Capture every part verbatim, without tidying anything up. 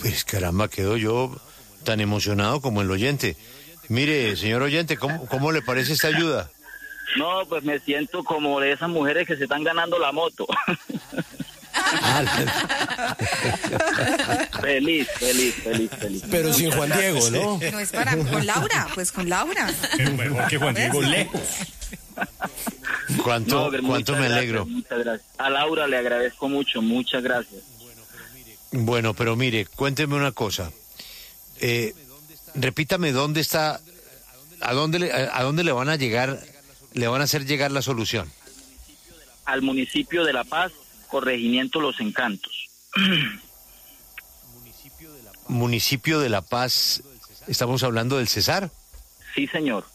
Pues caramba, quedo yo tan emocionado como el oyente. Mire, señor oyente, ¿cómo, cómo le parece esta ayuda? No, pues me siento como de esas mujeres que se están ganando la moto. Feliz, feliz, feliz, feliz. Pero sin Juan Diego, ¿no? No es para... Con Laura, pues con Laura. Mejor que Juan Diego lejos. ¿Cuánto, No, cuánto me gracias, alegro? Muchas gracias. A Laura le agradezco mucho, muchas gracias. Bueno, pero mire, cuénteme una cosa. Eh, repítame dónde está, a dónde, le, a, a dónde le van a llegar, le van a hacer llegar la solución. Al municipio de La Paz, corregimiento Los Encantos. Municipio de La Paz, ¿estamos hablando del Cesar? Sí, señor.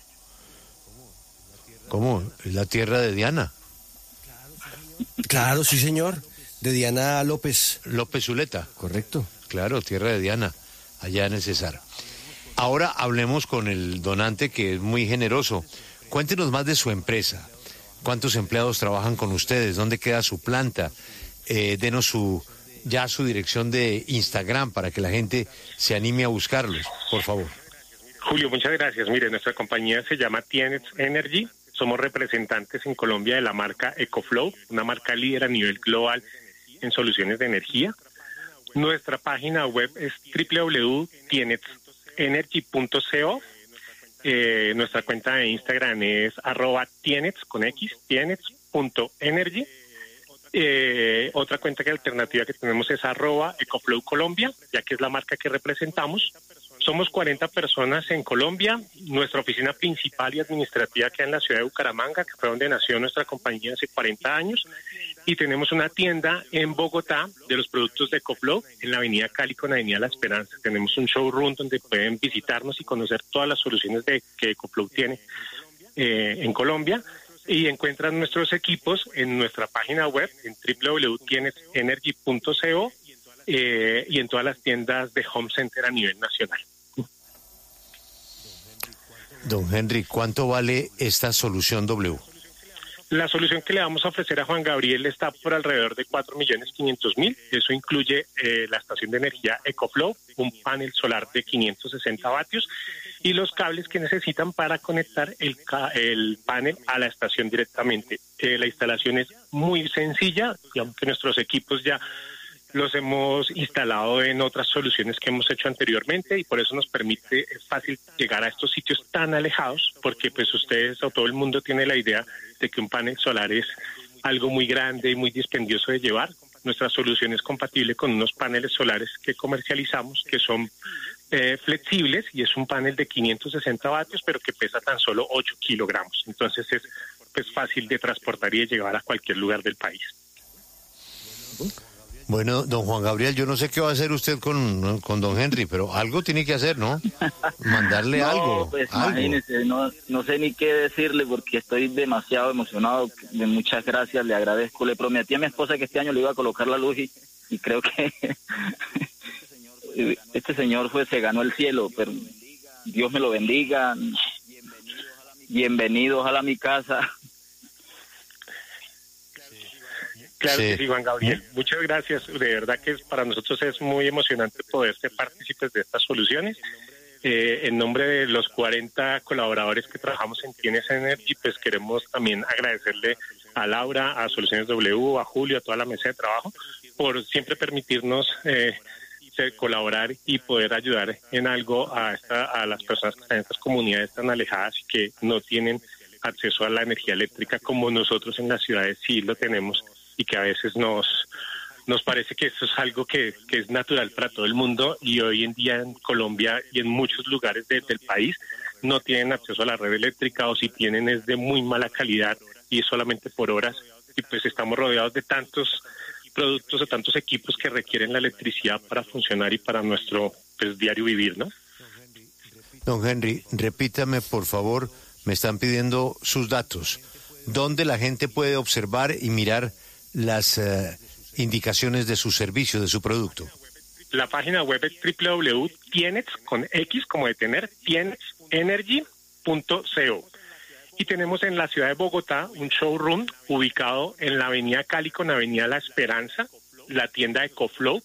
¿Cómo? Es la tierra de Diana. Claro, sí, señor. De Diana López. López Zuleta. Correcto. Claro, tierra de Diana, allá en el Cesar. Ahora hablemos con el donante, que es muy generoso. Cuéntenos más de su empresa. ¿Cuántos empleados trabajan con ustedes? ¿Dónde queda su planta? Eh, denos su, ya su dirección de Instagram para que la gente se anime a buscarlos, por favor. Julio, muchas gracias. Mire, nuestra compañía se llama Tienets Energy. Somos representantes en Colombia de la marca EcoFlow, una marca líder a nivel global en soluciones de energía. Nuestra página web es doble u doble u doble u punto tienets energy punto co. Eh, nuestra cuenta de Instagram es arroba tienets con X, tienets punto energy. Eh, otra cuenta que alternativa que tenemos es arroba EcoFlow Colombia, ya que es la marca que representamos. Somos cuarenta personas en Colombia. Nuestra oficina principal y administrativa queda en la ciudad de Bucaramanga, que fue donde nació nuestra compañía hace cuarenta años. Y tenemos una tienda en Bogotá de los productos de EcoFlow, en la avenida Cali con avenida La Esperanza. Tenemos un showroom donde pueden visitarnos y conocer todas las soluciones de, que EcoFlow tiene eh, en Colombia. Y encuentran nuestros equipos en nuestra página web, en doble u doble u doble u punto tienets energy punto co eh, y en todas las tiendas de Home Center a nivel nacional. Don Henry, ¿cuánto vale esta solución W? La solución que le vamos a ofrecer a Juan Gabriel está por alrededor de cuatro millones quinientos mil. Eso incluye eh, la estación de energía EcoFlow, un panel solar de quinientos sesenta vatios y los cables que necesitan para conectar el, ca el panel a la estación directamente. Eh, la instalación es muy sencilla, digamos que nuestros equipos ya los hemos instalado en otras soluciones que hemos hecho anteriormente y por eso nos permite, es fácil llegar a estos sitios tan alejados, porque pues ustedes o todo el mundo tiene la idea de que un panel solar es algo muy grande y muy dispendioso de llevar. Nuestra solución es compatible con unos paneles solares que comercializamos, que son eh, flexibles, y es un panel de quinientos sesenta vatios, pero que pesa tan solo ocho kilogramos. Entonces es pues fácil de transportar y de llevar a cualquier lugar del país. Bueno, don Juan Gabriel, yo no sé qué va a hacer usted con, con don Henry, pero algo tiene que hacer, ¿no? Mandarle no, algo. Pues algo. imagínese, no, no sé ni qué decirle porque estoy demasiado emocionado. De muchas gracias, le agradezco. Le prometí a mi esposa que este año le iba a colocar la luz y, y creo que este señor fue, se ganó el cielo, pero Dios me lo bendiga. Bienvenido, ojalá a mi casa. Claro Sí. que sí, Juan Gabriel. Muchas gracias. De verdad que para nosotros es muy emocionante poder ser partícipes de estas soluciones. Eh, en nombre de los cuarenta colaboradores que trabajamos en Tienets Energy, pues queremos también agradecerle a Laura, a Soluciones W, a Julio, a toda la mesa de trabajo, por siempre permitirnos eh, ser, colaborar y poder ayudar en algo a, esta, a las personas que están en estas comunidades tan alejadas y que no tienen acceso a la energía eléctrica como nosotros en las ciudades sí lo tenemos, y que a veces nos nos parece que eso es algo que, que es natural para todo el mundo, y hoy en día en Colombia y en muchos lugares de, del país no tienen acceso a la red eléctrica, o si tienen es de muy mala calidad y es solamente por horas, y pues estamos rodeados de tantos productos o tantos equipos que requieren la electricidad para funcionar y para nuestro pues, diario vivir, ¿no? Don Henry, repítame por favor, me están pidiendo sus datos. ¿Dónde la gente puede observar y mirar las uh, indicaciones de su servicio, de su producto? La página web es doble u doble u doble u punto tienets con X como de tener, tienets energy punto co. Y tenemos en la ciudad de Bogotá un showroom ubicado en la avenida Cali con avenida La Esperanza, la tienda EcoFlow,